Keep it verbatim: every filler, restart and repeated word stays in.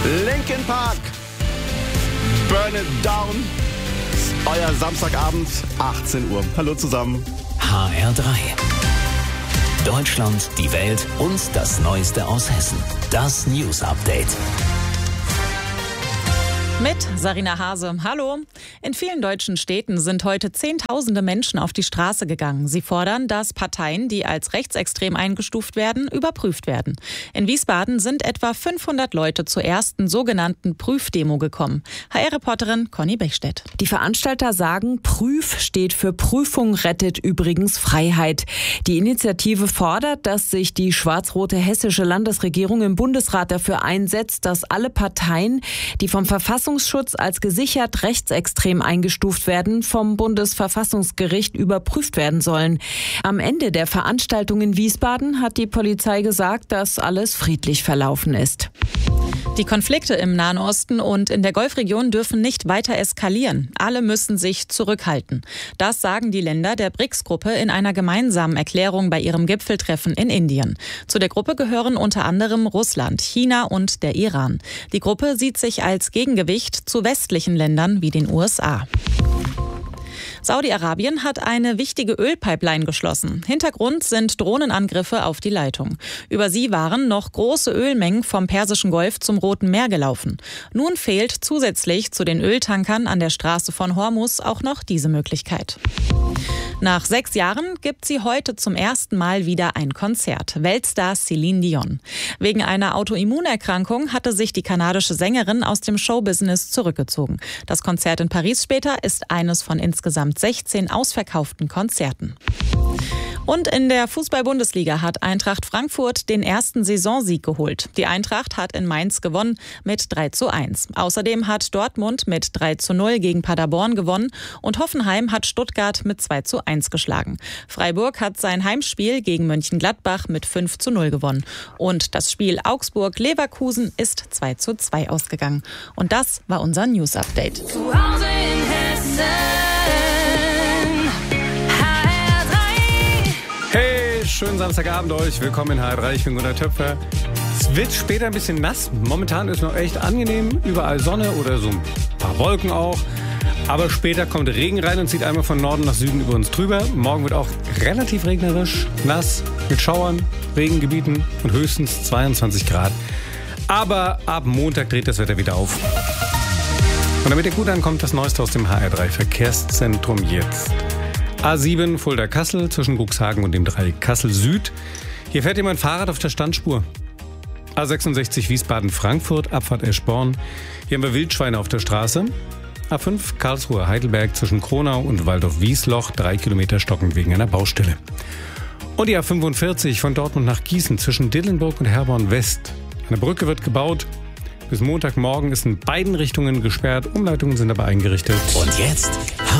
Linkin Park, Burn It Down. Euer Samstagabend, achtzehn Uhr. Hallo zusammen. H R drei. Deutschland, die Welt und das Neueste aus Hessen. Das News Update. Mit Sarina Hase. Hallo. In vielen deutschen Städten sind heute Zehntausende Menschen auf die Straße gegangen. Sie fordern, dass Parteien, die als rechtsextrem eingestuft werden, überprüft werden. In Wiesbaden sind etwa fünfhundert Leute zur ersten sogenannten Prüfdemo gekommen. H R-Reporterin Conny Bechstedt. Die Veranstalter sagen, Prüf steht für Prüfung rettet übrigens Freiheit. Die Initiative fordert, dass sich die schwarz-rote hessische Landesregierung im Bundesrat dafür einsetzt, dass alle Parteien, die vom Verfassungsschutz als gesichert rechtsextrem eingestuft werden, vom Bundesverfassungsgericht überprüft werden sollen. Am Ende der Veranstaltung in Wiesbaden hat die Polizei gesagt, dass alles friedlich verlaufen ist. Die Konflikte im Nahen Osten und in der Golfregion dürfen nicht weiter eskalieren. Alle müssen sich zurückhalten. Das sagen die Länder der B R I C S-Gruppe in einer gemeinsamen Erklärung bei ihrem Gipfeltreffen in Indien. Zu der Gruppe gehören unter anderem Russland, China und der Iran. Die Gruppe sieht sich als Gegengewicht zu westlichen Ländern wie den U S A. Saudi-Arabien hat eine wichtige Ölpipeline geschlossen. Hintergrund sind Drohnenangriffe auf die Leitung. Über sie waren noch große Ölmengen vom Persischen Golf zum Roten Meer gelaufen. Nun fehlt zusätzlich zu den Öltankern an der Straße von Hormuz auch noch diese Möglichkeit. Nach sechs Jahren gibt sie heute zum ersten Mal wieder ein Konzert. Weltstar Celine Dion. Wegen einer Autoimmunerkrankung hatte sich die kanadische Sängerin aus dem Showbusiness zurückgezogen. Das Konzert in Paris später ist eines von insgesamt sechzehn ausverkauften Konzerten. Und in der Fußball-Bundesliga hat Eintracht Frankfurt den ersten Saisonsieg geholt. Die Eintracht hat in Mainz gewonnen mit drei zu eins. Außerdem hat Dortmund mit drei zu null gegen Paderborn gewonnen und Hoffenheim hat Stuttgart mit zwei zu eins geschlagen. Freiburg hat sein Heimspiel gegen Mönchengladbach mit fünf zu null gewonnen. Und das Spiel Augsburg-Leverkusen ist zwei zu zwei ausgegangen. Und das war unser News-Update. Zu Hause in Hessen. Schönen Samstagabend euch. Willkommen in H R drei. Ich bin Gunnar Töpfer. Es wird später ein bisschen nass. Momentan ist noch echt angenehm. Überall Sonne oder so ein paar Wolken auch. Aber später kommt Regen rein und zieht einmal von Norden nach Süden über uns drüber. Morgen wird auch relativ regnerisch, nass, mit Schauern, Regengebieten und höchstens zweiundzwanzig Grad. Aber ab Montag dreht das Wetter wieder auf. Und damit ihr gut ankommt, das Neueste aus dem H R drei Verkehrszentrum jetzt. A sieben Fulda-Kassel zwischen Cuxhagen und dem Dreieck Kassel-Süd. Hier fährt jemand Fahrrad auf der Standspur. A sechsundsechzig Wiesbaden-Frankfurt, Abfahrt Eschborn. Hier haben wir Wildschweine auf der Straße. A fünf Karlsruhe-Heidelberg zwischen Kronau und Waldorf-Wiesloch, drei Kilometer stockend wegen einer Baustelle. Und die A fünfundvierzig von Dortmund nach Gießen zwischen Dillenburg und Herborn-West. Eine Brücke wird gebaut. Bis Montagmorgen ist in beiden Richtungen gesperrt. Umleitungen sind aber eingerichtet. Und jetzt